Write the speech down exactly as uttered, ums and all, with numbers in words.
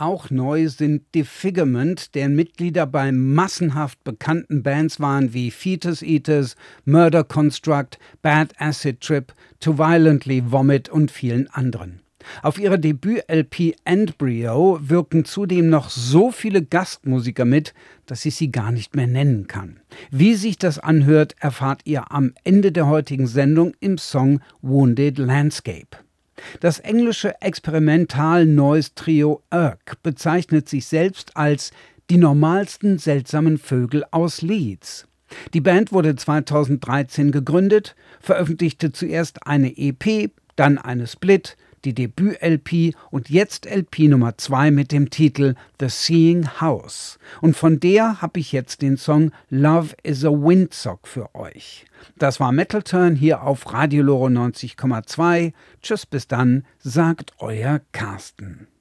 Auch neu sind Disfigurement, deren Mitglieder bei massenhaft bekannten Bands waren wie Fetus Eaters, Murder Construct, Bad Acid Trip, To Violently Vomit und vielen anderen. Auf ihrer Debüt-L P Embryo wirken zudem noch so viele Gastmusiker mit, dass ich sie gar nicht mehr nennen kann. Wie sich das anhört, erfahrt ihr am Ende der heutigen Sendung im Song Wounded Landscape. Das englische Experimental-Noise-Trio Urk bezeichnet sich selbst als die normalsten seltsamen Vögel aus Leeds. Die Band wurde zweitausenddreizehn gegründet, veröffentlichte zuerst eine E P, dann eine Split, die Debüt-L P und jetzt L P Nummer zwei mit dem Titel The Seeing House. Und von der habe ich jetzt den Song Love is a Windsock für euch. Das war Metal Turn hier auf Radio Loro neunzig Komma zwei. Tschüss, bis dann, sagt euer Carsten.